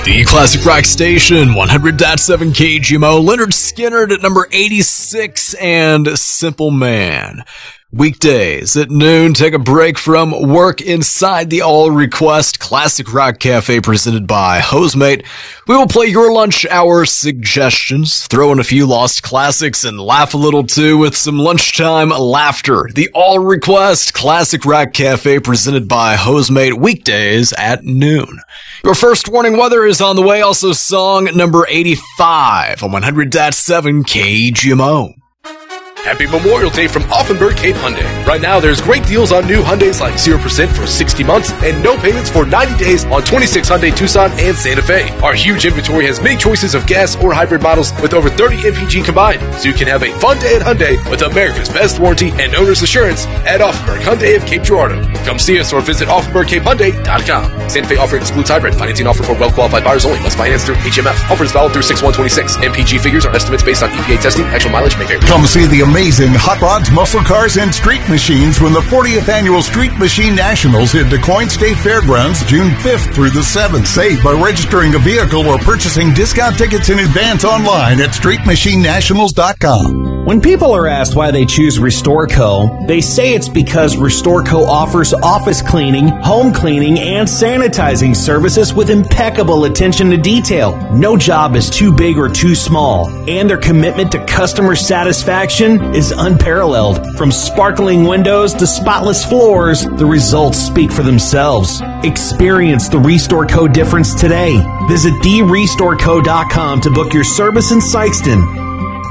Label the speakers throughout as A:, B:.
A: The Classic Rock Station, 100.7 KGMO, Leonard Skinner at number 86, and Simple Man. Weekdays at noon, take a break from work inside the All Request Classic Rock Cafe presented by Hosemate. We will play your lunch hour suggestions, throw in a few lost classics, and laugh a little too with some lunchtime laughter. The All Request Classic Rock Cafe presented by Hosemate, weekdays at noon. Your first warning weather is on the way, also song number 85 on 100.7 KGMO.
B: Happy Memorial Day from Offenburg Cape Hyundai. Right now, there's great deals on new Hyundais like 0% for 60 months and no payments for 90 days on 26 Hyundai Tucson and Santa Fe. Our huge inventory has many choices of gas or hybrid models with over 30 MPG combined, so you can have a fun day at Hyundai with America's best warranty and owner's assurance at Offenburg Hyundai of Cape Girardeau. Come see us or visit OffenburgCapeHyundai.com. Santa Fe offer excludes hybrid. Financing offer for well-qualified buyers only. Must finance through HMF. Offer is valid through 6/126. MPG figures are estimates based on EPA testing. Actual mileage may vary.
C: Come see the amazing hot rods, muscle cars, and street machines when the 40th Annual Street Machine Nationals at DuQuoin State Fairgrounds, June 5th through the 7th. Save by registering a vehicle or purchasing discount tickets in advance online at StreetMachineNationals.com.
D: When people are asked why they choose RestoreCo, they say it's because RestoreCo offers office cleaning, home cleaning, and sanitizing services with impeccable attention to detail. No job is too big or too small, and their commitment to customer satisfaction is unparalleled. From sparkling windows to spotless floors, the results speak for themselves. Experience the RestoreCo difference today. Visit TheRestoreCo.com to book your service in Sikeston.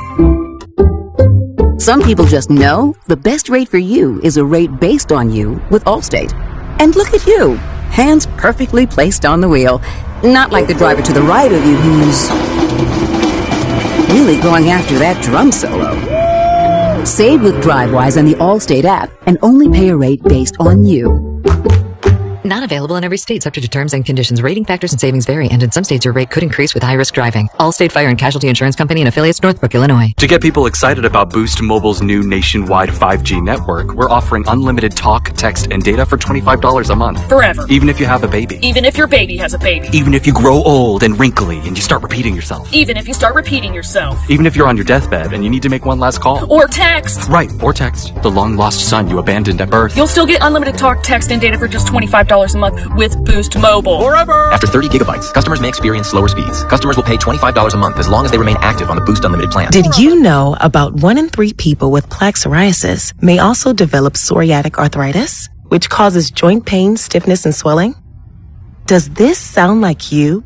E: Some people just know the best rate for you is a rate based on you with Allstate. And look at you, hands perfectly placed on the wheel. Not like the driver to the right of you who's really going after that drum solo. Save with DriveWise and the Allstate app and only pay a rate based on you.
F: Not available in every state, subject to terms and conditions. Rating factors and savings vary, and in some states your rate could increase with high-risk driving. Allstate Fire and Casualty Insurance Company and affiliates, Northbrook, Illinois.
G: To get people excited about Boost Mobile's new nationwide 5G network, we're offering unlimited talk, text, and data for $25 a month.
H: Forever.
G: Even if you have a baby.
H: Even if your baby has a baby.
G: Even if you grow old and wrinkly and you start repeating yourself.
H: Even if you start repeating yourself.
G: Even if you're on your deathbed and you need to make one last call.
H: Or text.
G: Right, or text. The long-lost son you abandoned at birth.
H: You'll still get unlimited talk, text, and data for just $25 a month with Boost Mobile.
I: Forever! After 30 gigabytes, customers may experience slower speeds. Customers will pay $25 a month as long as they remain active on the Boost Unlimited plan.
J: Did you know about 1 in 3 people with plaque psoriasis may also develop psoriatic arthritis, which causes joint pain, stiffness, and swelling? Does this sound like you?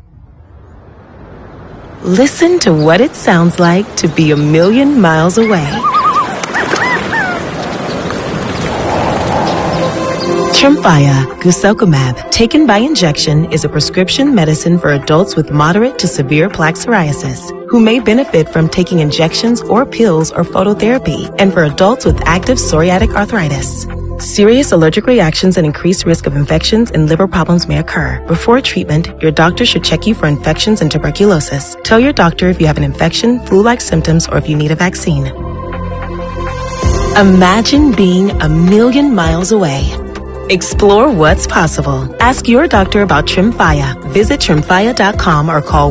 J: Listen to what it sounds like to be a million miles away. Tremfya guselkumab, taken by injection, is a prescription medicine for adults with moderate to severe plaque psoriasis who may benefit from taking injections or pills or phototherapy, and for adults with active psoriatic arthritis. Serious allergic reactions and increased risk of infections and liver problems may occur. Before treatment, your doctor should check you for infections and tuberculosis. Tell your doctor if you have an infection, flu-like symptoms, or if you need a vaccine. Imagine being a million miles away. Explore what's possible. Ask your doctor about Tremfya. Visit Tremfya.com or call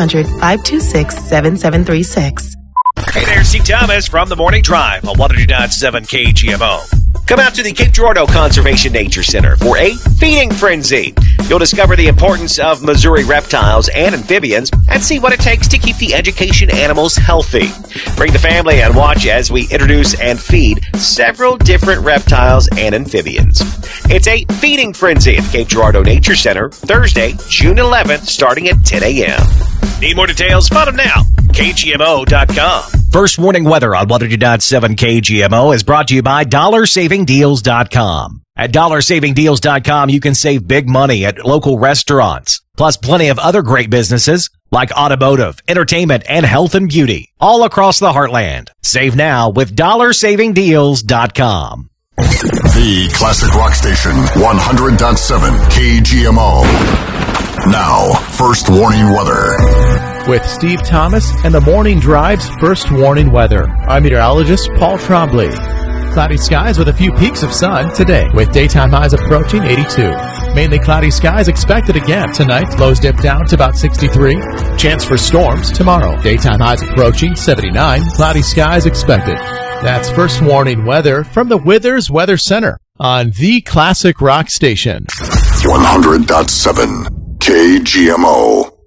J: 1-800-526-7736.
K: Hey there, Steve Thomas from The Morning Drive on 102.7 KGMO. Come out to the Cape Girardeau Conservation Nature Center for a feeding frenzy. You'll discover the importance of Missouri reptiles and amphibians and see what it takes to keep the education animals healthy. Bring the family and watch as we introduce and feed several different reptiles and amphibians. It's a feeding frenzy at the Cape Girardeau Nature Center, Thursday, June 11th, starting at 10 a.m. Need more details? Find them now. KGMO.com. First warning weather on 102.7 KGMO is brought to you by DollarSavingDeals.com. At DollarSavingDeals.com, you can save big money at local restaurants, plus plenty of other great businesses like automotive, entertainment, and health and beauty, all across the heartland. Save now with DollarSavingDeals.com.
C: The Classic Rock Station, 100.7 KGMO. Now, first warning weather.
L: With Steve Thomas and the Morning Drive's first warning weather. I'm meteorologist Paul Trombley. Cloudy skies with a few peaks of sun today, with daytime highs approaching 82. Mainly cloudy skies expected again tonight. Lows dip down to about 63. Chance for storms tomorrow. Daytime highs approaching 79. Cloudy skies expected. That's first warning weather from the Withers Weather Center on the Classic Rock Station.
C: 100.7 KGMO.